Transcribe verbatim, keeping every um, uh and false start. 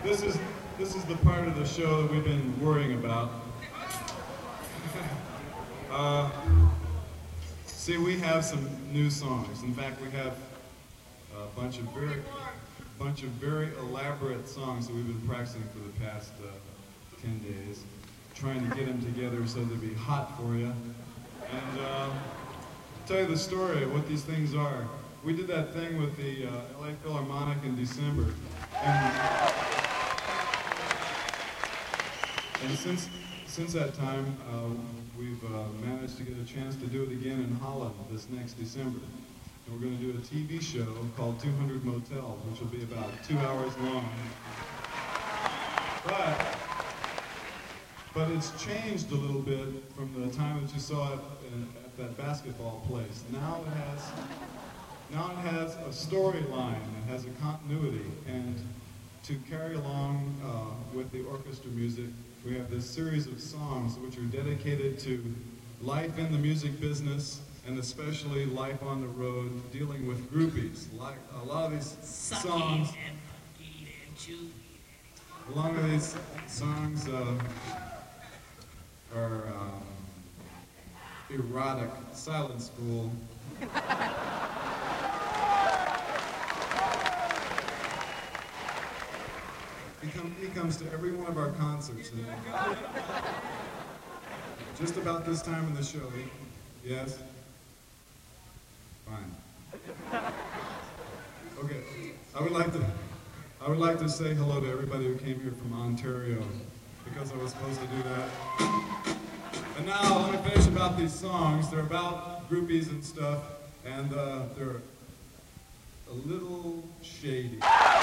This is this is the part of the show that we've been worrying about. uh, see, we have some new songs. In fact, we have a bunch of very bunch of very elaborate songs that we've been practicing for the past uh, ten days, trying to get them together so they'd be hot for you. And uh, tell you the story of what these things are. We did that thing with the uh, L A Philharmonic in December, and, and since since that time, uh, we've uh, managed to get a chance to do it again in Holland this next December. And we're going to do a T V show called two hundred Motels, which will be about two hours long. But but it's changed a little bit from the time that you saw it in, at that basketball place. Now it has. Now it has a storyline, it has a continuity, and to carry along uh, with the orchestra music, we have this series of songs which are dedicated to life in the music business, and especially life on the road, dealing with groupies. Like a lot of these songs, a lot of these songs uh, are um, erotic, silent school. He, come, he comes to every one of our concerts. And just about this time in the show, he, yes? Fine. Okay, I would like to, I would like to say hello to everybody who came here from Ontario, because I was supposed to do that. And now let me finish about these songs. They're about groupies and stuff, and uh, they're a little shady.